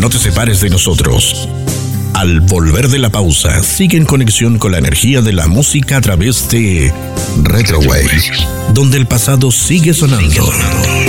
No te separes de nosotros. Al volver de la pausa, sigue en conexión con la energía de la música a través de Retrowave, donde el pasado sigue sonando.